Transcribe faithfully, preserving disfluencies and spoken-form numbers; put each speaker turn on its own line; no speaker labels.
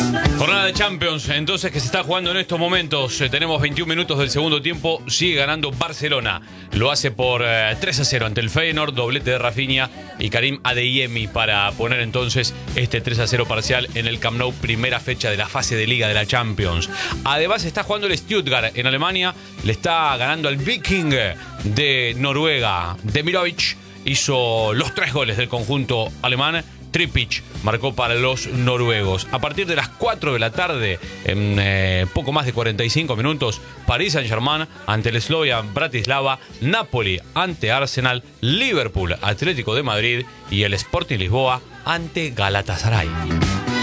Jornada de Champions, entonces, que se está jugando en estos momentos. Eh, tenemos veintiún minutos del segundo tiempo. Sigue ganando Barcelona. Lo hace por eh, tres a cero ante el Feyenoord. Doblete de Rafinha y Karim Adeyemi para poner entonces este tres a cero parcial en el Camp Nou. Primera fecha de la fase de Liga de la Champions. Además está jugando el Stuttgart en Alemania. Le está ganando al Viking de Noruega. Demirovic hizo los tres goles del conjunto alemán. Trippic marcó para los noruegos. A partir de las cuatro de la tarde, en eh, poco más de cuarenta y cinco minutos, Paris Saint-Germain ante el Slovan Bratislava, Napoli ante Arsenal, Liverpool Atlético de Madrid y el Sporting Lisboa ante Galatasaray.